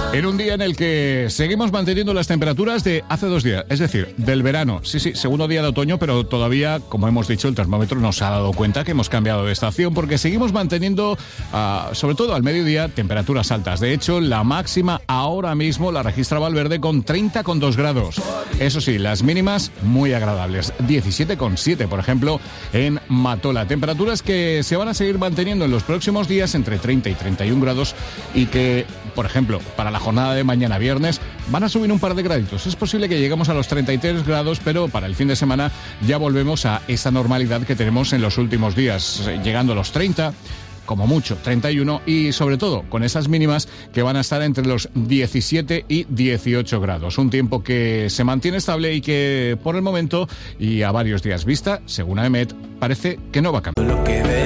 En un día en el que seguimos manteniendo las temperaturas de hace 2 días, es decir, del verano. Sí, segundo día de otoño, pero todavía, como hemos dicho, el termómetro nos ha dado cuenta que hemos cambiado de estación porque seguimos manteniendo, sobre todo al mediodía, temperaturas altas. De hecho, la máxima ahora mismo la registra Valverde con 30,2 grados. Eso sí, las mínimas muy agradables. 17,7, por ejemplo, en Matola. Temperaturas que se van a seguir manteniendo en los próximos días entre 30 y 31 grados y que, por ejemplo, para la jornada de mañana viernes van a subir un par de graditos. Es posible que lleguemos a los 33 grados, pero para el fin de semana ya volvemos a esa normalidad que tenemos en los últimos días, llegando a los 30, como mucho 31, y sobre todo con esas mínimas que van a estar entre los 17 y 18 grados. Un tiempo que se mantiene estable y que por el momento y a varios días vista, según AEMET, parece que no va a cambiar.